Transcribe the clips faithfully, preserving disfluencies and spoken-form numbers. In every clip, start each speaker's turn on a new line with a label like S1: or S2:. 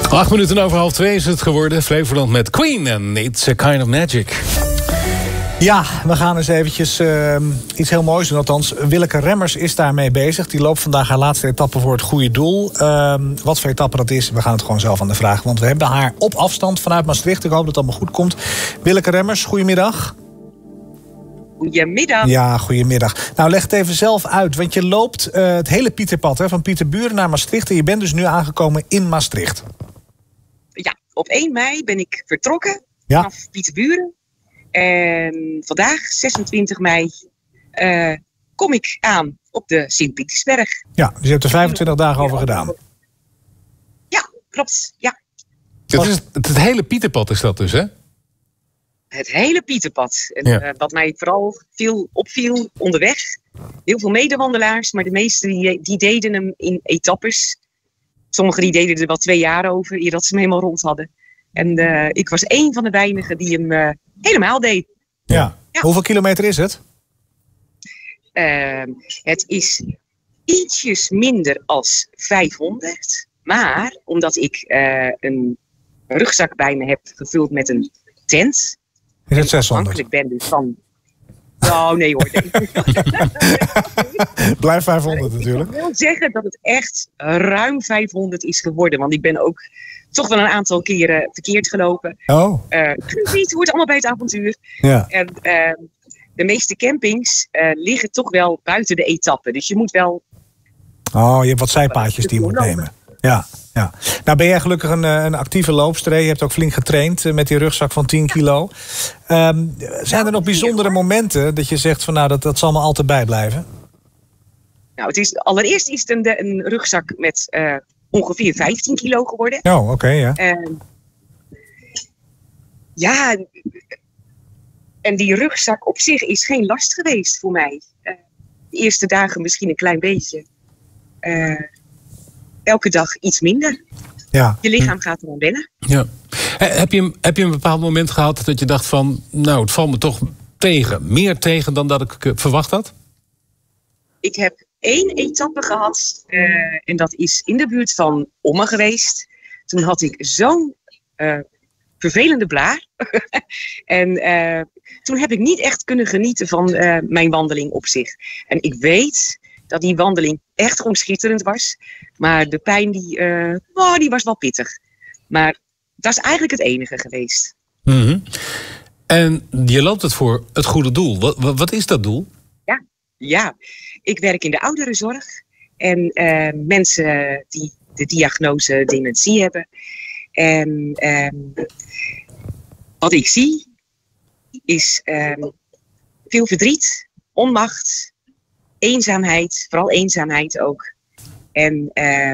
S1: Acht minuten over half twee is het geworden. Flevoland met Queen en It's a Kind of Magic.
S2: Ja, we gaan eens eventjes uh, iets heel moois doen. Althans, Willeke Remmers is daarmee bezig. Die loopt vandaag haar laatste etappe voor het goede doel. Uh, wat voor etappe dat is, we gaan het gewoon zelf aan de vraag. Want we hebben haar op afstand vanuit Maastricht. Ik hoop dat het allemaal goed komt. Willeke Remmers, goedemiddag.
S3: Goedemiddag.
S2: Ja, goedemiddag. Nou, leg het even zelf uit. Want je loopt uh, het hele Pieterpad, hè, van Pieterburen naar Maastricht. En je bent dus nu aangekomen in Maastricht.
S3: Ja, op één mei ben ik vertrokken
S2: ja.
S3: vanaf Pieterburen. En vandaag, zesentwintig mei, uh, kom ik aan op de Sint-Pietersberg.
S2: Ja, dus je hebt er vijfentwintig dagen over gedaan.
S3: Ja, klopt. Ja.
S1: Het, is, het, het hele Pieterpad is dat dus, hè?
S3: Het hele Pieterpad. En,
S1: ja.
S3: uh, wat mij vooral veel opviel onderweg. Heel veel medewandelaars, maar de meesten die, die deden hem in etappes. Sommigen die deden er wel twee jaar over, eer dat ze hem helemaal rond hadden. En uh, ik was één van de weinigen die hem uh, helemaal deed.
S2: Ja. Ja. Hoeveel kilometer is het?
S3: Uh, het is ietsjes minder als vijfhonderd. Maar omdat ik uh, een rugzak bij me heb gevuld met een tent.
S2: Is het zeshonderd?
S3: Afhankelijk ben dus van... Oh, nee hoor. Nee.
S2: Blijf vijfhonderd natuurlijk.
S3: Ik wil zeggen dat het echt ruim vijfhonderd is geworden. Want ik ben ook toch wel een aantal keren verkeerd gelopen.
S2: Oh.
S3: Uh, het hoort allemaal bij het avontuur.
S2: Ja.
S3: En uh, de meeste campings uh, liggen toch wel buiten de etappe. Dus je moet wel...
S2: Oh, je hebt wat zijpaadjes die je moet nemen. Ja, ja. Nou ben jij gelukkig een, een actieve loopster. Je hebt ook flink getraind met die rugzak van tien kilo. Um, zijn er nog bijzondere momenten dat je zegt van nou dat, dat zal me altijd bijblijven?
S3: Nou, het is, allereerst is het een, een rugzak met uh, ongeveer vijftien kilo geworden.
S2: Oh, oké, okay, ja.
S3: Uh, ja, en die rugzak op zich is geen last geweest voor mij. Uh, de eerste dagen misschien een klein beetje. Uh, elke dag iets minder.
S2: Ja.
S3: Je lichaam gaat eraan wennen.
S1: Ja. Heb je, heb je een bepaald moment gehad dat je dacht van... nou, het valt me toch tegen. Meer tegen dan dat ik verwacht had?
S3: Ik heb één etappe gehad. Uh, en dat is in de buurt van Ommen geweest. Toen had ik zo'n uh, vervelende blaar. en uh, toen heb ik niet echt kunnen genieten van uh, mijn wandeling op zich. En ik weet... dat die wandeling echt gewoon schitterend was. Maar de pijn, die, uh, oh, die was wel pittig. Maar dat is eigenlijk het enige geweest.
S1: Mm-hmm. En je loopt het voor het goede doel. Wat, wat, wat is dat doel?
S3: Ja, ja, ik werk in de ouderenzorg. En uh, mensen die de diagnose dementie hebben. En uh, wat ik zie is uh, veel verdriet, onmacht... eenzaamheid, vooral eenzaamheid ook. En uh,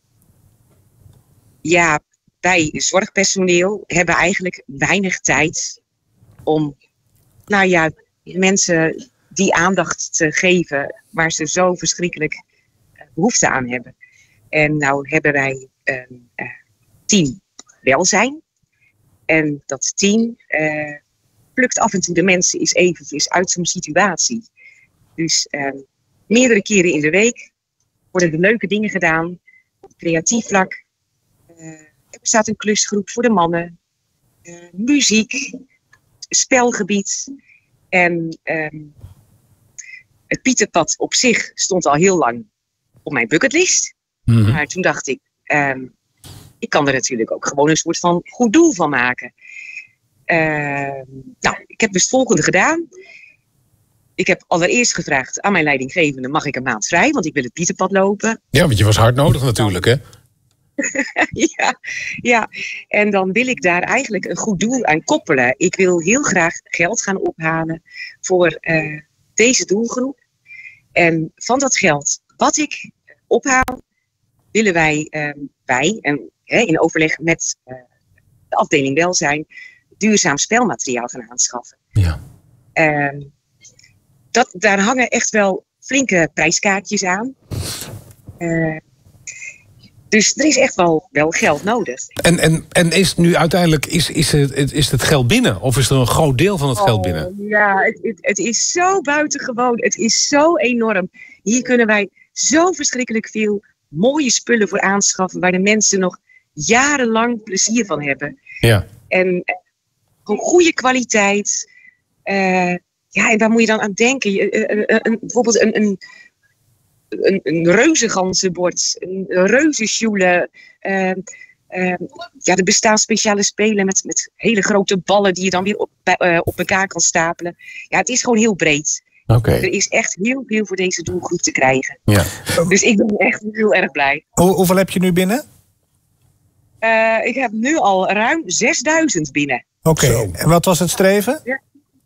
S3: ja, wij zorgpersoneel hebben eigenlijk weinig tijd om, nou ja, mensen die aandacht te geven waar ze zo verschrikkelijk behoefte aan hebben. En nou hebben wij een uh, team welzijn. En dat team uh, plukt af en toe de mensen eens eventjes uit zo'n situatie. Dus uh, meerdere keren in de week worden er leuke dingen gedaan. Op creatief vlak. Uh, er bestaat een klusgroep voor de mannen. Uh, muziek. Spelgebied. En um, het Pieterpad op zich stond al heel lang op mijn bucketlist. Mm-hmm. Maar toen dacht ik, um, ik kan er natuurlijk ook gewoon een soort van goed doel van maken. Uh, nou, ik heb dus het volgende gedaan. Ik heb allereerst gevraagd aan mijn leidinggevende, mag ik een maand vrij? Want ik wil het Pieterpad lopen.
S1: Ja, want je was hard nodig natuurlijk, hè?
S3: ja, ja, en dan wil ik daar eigenlijk een goed doel aan koppelen. Ik wil heel graag geld gaan ophalen voor uh, deze doelgroep. En van dat geld wat ik ophaal, willen wij, uh, wij en hè, in overleg met uh, de afdeling welzijn, duurzaam spelmateriaal gaan aanschaffen.
S1: Ja.
S3: Uh, dat, daar hangen echt wel flinke prijskaartjes aan. Uh, dus er is echt wel, wel geld nodig.
S1: En, en, en is nu uiteindelijk is, is, het, is het geld binnen? Of is er een groot deel van het
S3: oh,
S1: geld binnen?
S3: Ja, het, het, het is zo buitengewoon. Het is zo enorm. Hier kunnen wij zo verschrikkelijk veel mooie spullen voor aanschaffen, waar de mensen nog jarenlang plezier van hebben.
S1: Ja.
S3: En gewoon goede kwaliteit. Uh, ja, en waar moet je dan aan denken? Uh, uh, uh, uh, bijvoorbeeld een, een, een, een reuzenganzenbord, een reuzensjoelen. Uh, uh, ja, er bestaan speciale spelen met, met hele grote ballen die je dan weer op, uh, op elkaar kan stapelen. Ja, het is gewoon heel breed.
S1: Okay.
S3: Er is echt heel veel voor deze doelgroep te krijgen.
S1: Ja.
S3: Dus ik ben echt heel erg blij.
S2: Hoe, hoeveel heb je nu binnen?
S3: Uh, ik heb nu al ruim zesduizend binnen.
S2: Oké, okay. En wat was het streven?
S3: Ja.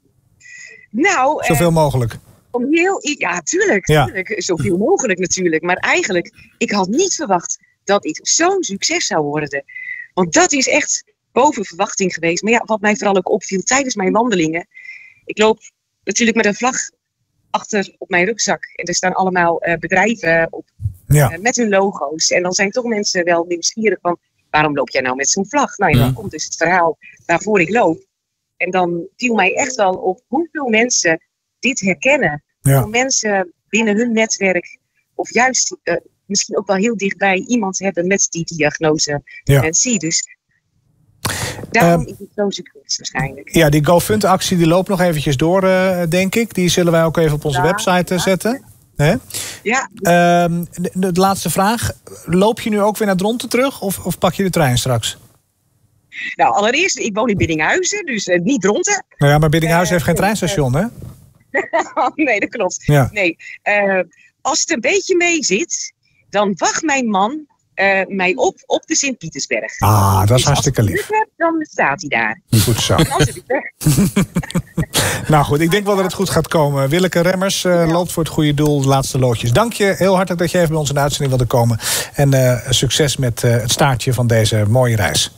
S3: Nou,
S2: zoveel uh, mogelijk.
S3: Om heel, ja, tuurlijk,
S2: ja.
S3: tuurlijk. Zoveel mogelijk natuurlijk. Maar eigenlijk, ik had niet verwacht dat dit zo'n succes zou worden. Want dat is echt boven verwachting geweest. Maar ja, wat mij vooral ook opviel tijdens mijn wandelingen. Ik loop natuurlijk met een vlag achter op mijn rugzak. En er staan allemaal uh, bedrijven op
S2: ja.
S3: uh, met hun logo's. En dan zijn toch mensen wel nieuwsgierig van, waarom loop jij nou met zo'n vlag? Nou ja, dan komt dus het verhaal waarvoor ik loop. En dan viel mij echt wel op hoeveel mensen dit herkennen.
S2: Ja.
S3: Hoeveel mensen binnen hun netwerk, of juist uh, misschien ook wel heel dichtbij iemand hebben met die diagnose
S2: ja.
S3: dementie. Dus daarom
S2: uh,
S3: is het zo'n succes waarschijnlijk.
S2: Ja, die GoFund-actie die loopt nog eventjes door, uh, denk ik. Die zullen wij ook even op onze
S3: ja,
S2: website uh, zetten. Hè?
S3: Ja.
S2: Uh, de, de, de laatste vraag. Loop je nu ook weer naar Dronten terug of, of pak je de trein straks?
S3: Nou, allereerst, ik woon in Biddinghuizen, dus uh, niet Dronten.
S2: Nou ja, maar Biddinghuizen
S3: uh,
S2: heeft geen treinstation, hè?
S3: Nee, dat klopt.
S2: Ja.
S3: Nee. Uh, als het een beetje mee zit, dan wacht mijn man uh, mij op op de Sint-Pietersberg.
S2: Ah, dat is
S3: dus
S2: hartstikke lief.
S3: Als ik heb, dan staat hij daar.
S2: Goed zo.
S3: En anders is hij weg.
S2: Nou goed, ik denk wel dat het goed gaat komen. Willeke Remmers uh, ja. loopt voor het goede doel, de laatste loodjes. Dank je heel hartelijk dat je even bij ons in de uitzending wilde komen. En uh, succes met uh, het staartje van deze mooie reis.